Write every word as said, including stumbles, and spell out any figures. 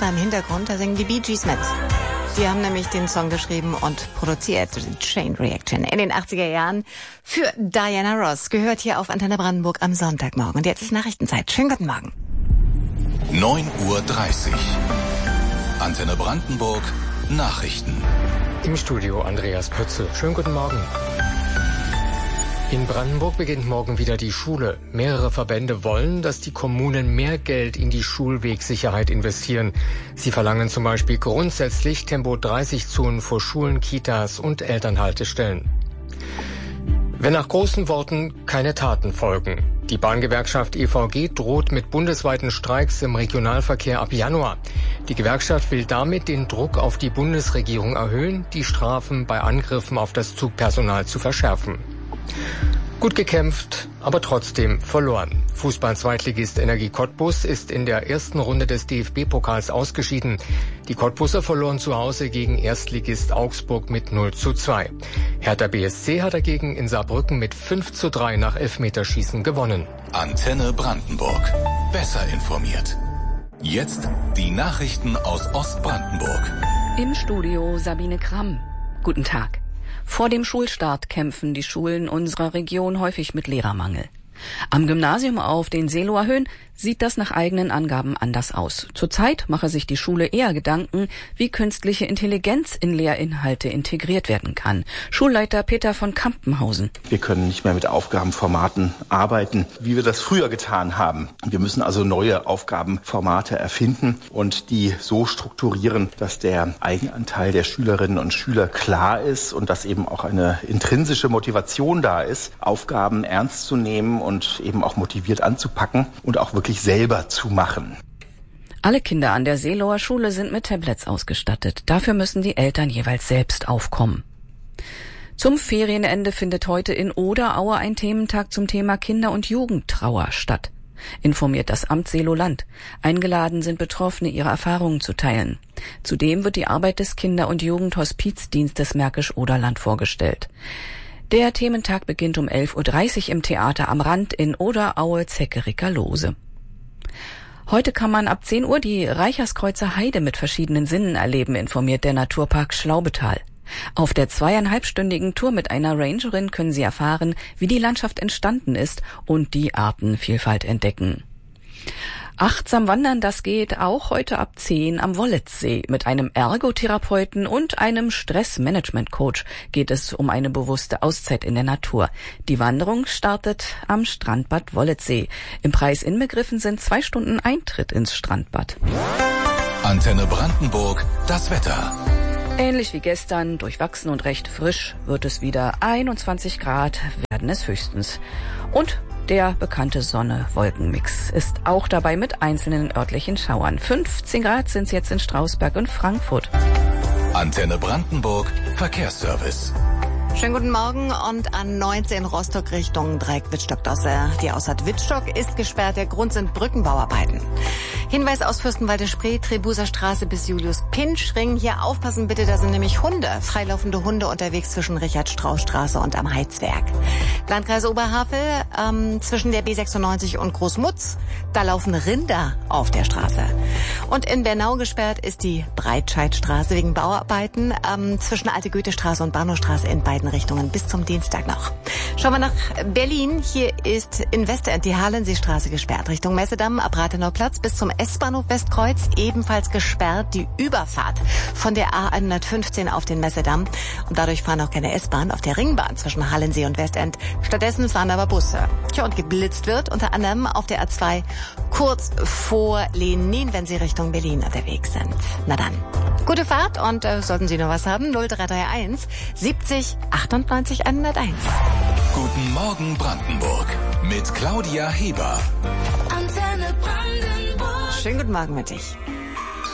da im Hintergrund, da singen die Bee Gees mit. Die haben nämlich den Song geschrieben und produziert, Chain Reaction, in den achtziger Jahren für Diana Ross. Gehört hier auf Antenne Brandenburg am Sonntagmorgen. Und jetzt ist Nachrichtenzeit. Schönen guten Morgen. neun Uhr dreißig. Antenne Brandenburg, Nachrichten. Im Studio Andreas Pötzel. Schönen guten Morgen. In Brandenburg beginnt morgen wieder die Schule. Mehrere Verbände wollen, dass die Kommunen mehr Geld in die Schulwegsicherheit investieren. Sie verlangen zum Beispiel grundsätzlich Tempo dreißig Zonen vor Schulen, Kitas und Elternhaltestellen. Wenn nach großen Worten keine Taten folgen. Die Bahngewerkschaft E V G droht mit bundesweiten Streiks im Regionalverkehr ab Januar. Die Gewerkschaft will damit den Druck auf die Bundesregierung erhöhen, die Strafen bei Angriffen auf das Zugpersonal zu verschärfen. Gut gekämpft, aber trotzdem verloren. Fußball-Zweitligist Energie Cottbus ist in der ersten Runde des D F B-Pokals ausgeschieden. Die Cottbuser verloren zu Hause gegen Erstligist Augsburg mit null zu zwei. Hertha B S C hat dagegen in Saarbrücken mit fünf zu drei nach Elfmeterschießen gewonnen. Antenne Brandenburg. Besser informiert. Jetzt die Nachrichten aus Ostbrandenburg. Im Studio Sabine Kramm. Guten Tag. Vor dem Schulstart kämpfen die Schulen unserer Region häufig mit Lehrermangel. Am Gymnasium auf den Seeloer Höhen sieht das nach eigenen Angaben anders aus. Zurzeit mache sich die Schule eher Gedanken, wie künstliche Intelligenz in Lehrinhalte integriert werden kann. Schulleiter Peter von Kampenhausen. Wir können nicht mehr mit Aufgabenformaten arbeiten, wie wir das früher getan haben. Wir müssen also neue Aufgabenformate erfinden und die so strukturieren, dass der Eigenanteil der Schülerinnen und Schüler klar ist und dass eben auch eine intrinsische Motivation da ist, Aufgaben ernst zu nehmen und eben auch motiviert anzupacken und auch wirklich selber zu machen. Alle Kinder an der Seeloer Schule sind mit Tablets ausgestattet. Dafür müssen die Eltern jeweils selbst aufkommen. Zum Ferienende findet heute in Oderaue ein Thementag zum Thema Kinder- und Jugendtrauer statt. Informiert das Amt Seeloland. Eingeladen sind Betroffene, ihre Erfahrungen zu teilen. Zudem wird die Arbeit des Kinder- und Jugendhospizdienstes Märkisch-Oderland vorgestellt. Der Thementag beginnt um elf Uhr dreißig im Theater am Rand in Oderaue Zeckericker-Lose. Heute kann man ab zehn Uhr die Reicherskreuzer Heide mit verschiedenen Sinnen erleben, informiert der Naturpark Schlaubetal. Auf der zweieinhalbstündigen Tour mit einer Rangerin können Sie erfahren, wie die Landschaft entstanden ist und die Artenvielfalt entdecken. Achtsam wandern, das geht auch heute ab zehn am Wollitzsee. Mit einem Ergotherapeuten und einem Stressmanagement-Coach geht es um eine bewusste Auszeit in der Natur. Die Wanderung startet am Strandbad Wollitzsee. Im Preis inbegriffen sind zwei Stunden Eintritt ins Strandbad. Antenne Brandenburg, das Wetter. Ähnlich wie gestern, durchwachsen und recht frisch, wird es wieder einundzwanzig Grad, werden es höchstens. Und der bekannte Sonne-Wolken-Mix ist auch dabei mit einzelnen örtlichen Schauern. fünfzehn Grad sind es jetzt in Strausberg und Frankfurt. Antenne Brandenburg, Verkehrsservice. Schönen guten Morgen und an neunzehn Rostock Richtung Dreieck-Wittstock. Die Ausfahrt Wittstock ist gesperrt. Der Grund sind Brückenbauarbeiten. Hinweis aus Fürstenwalde Spree, Trebuser Straße bis Julius-Pinsch-Ring. Hier aufpassen bitte, da sind nämlich Hunde, freilaufende Hunde unterwegs zwischen Richard-Strauß-Straße und am Heizwerk. Landkreis Oberhavel, ähm, zwischen der B sechsundneunzig und Großmutz, da laufen Rinder auf der Straße. Und in Bernau gesperrt ist die Breitscheidstraße wegen Bauarbeiten, ähm, zwischen Alte Goethestraße und Bahnhofstraße in beiden Richtungen bis zum Dienstag noch. Schauen wir nach Berlin. Hier ist in Westend die Halenseestraße gesperrt. Richtung Messedamm ab Rathenauplatz bis zum S-Bahnhof Westkreuz ebenfalls gesperrt. Die Überfahrt von der A hundertfünfzehn auf den Messedamm. Und dadurch fahren auch keine S-Bahn auf der Ringbahn zwischen Halensee und Westend. Stattdessen fahren aber Busse. Tja, und geblitzt wird unter anderem auf der A zwei kurz vor Lenin, wenn Sie Richtung Berlin unterwegs sind. Na dann, gute Fahrt und äh, sollten Sie noch was haben, null drei drei eins siebzig achtundneunzig hunderteins. Guten Morgen Brandenburg mit Claudia Heber. Schönen guten Morgen mit dich.